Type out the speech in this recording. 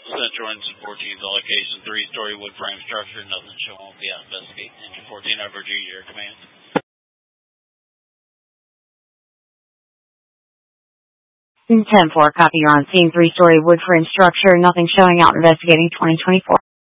Central Engine 14's all location, 3-story wood frame structure, nothing showing, will be out investigate. Engine 14 over G, your command. 10-4, copy, you're on scene, 3-story wood frame structure, nothing showing, out investigating 2024.